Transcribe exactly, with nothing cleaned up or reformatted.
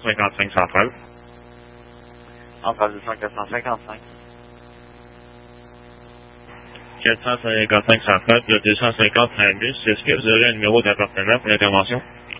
cinquante-cinq centrale. Centrale deux cents quatre cent cinquante-cinq. quatre cent cinquante-cinq centrale, le deux cent cinquante Nimbus. Est-ce que vous aurez un numéro d'appartement pour l'intervention?